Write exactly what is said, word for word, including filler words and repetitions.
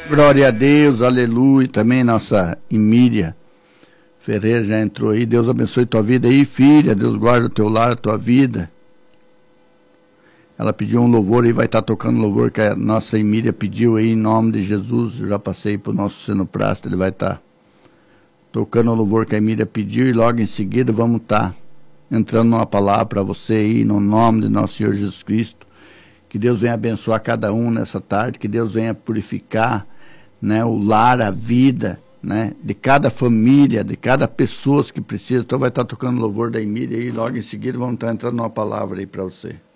Glória a Deus, aleluia. Também nossa Emília Ferreira já entrou aí. Deus abençoe tua vida aí, filha. Deus guarda o teu lar, a tua vida. Ela pediu um louvor e vai estar tocando louvor que a nossa Emília pediu aí em nome de Jesus. Eu já passei para o nosso cenoprasta, ele vai estar tocando o louvor que a Emília pediu e logo em seguida vamos estar entrando numa palavra para você aí no nome de nosso Senhor Jesus Cristo. Que Deus venha abençoar cada um nessa tarde, que Deus venha purificar, né, o lar, a vida, né, de cada família, de cada pessoa que precisa. Então vai estar tocando louvor da Emília e logo em seguida vamos estar entrando numa palavra aí para você.